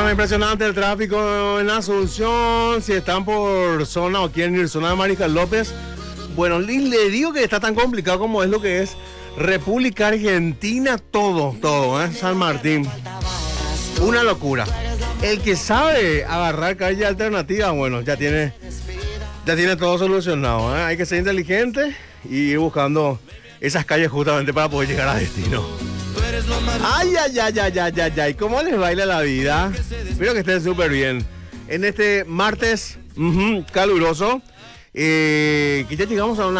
Bueno, impresionante el tráfico en Asunción. Si están por zona o quieren ir zona de Mariscal López, bueno, le digo que está tan complicado como es lo que es República Argentina, todo, San Martín. Una locura. El que sabe agarrar calle alternativa, bueno, ya tiene todo solucionado, ¿eh? Hay que ser inteligente y ir buscando esas calles justamente para poder llegar a destino. Ay, ¿cómo les baila la vida? Espero que estén súper bien. En este martes caluroso, que ya llegamos a una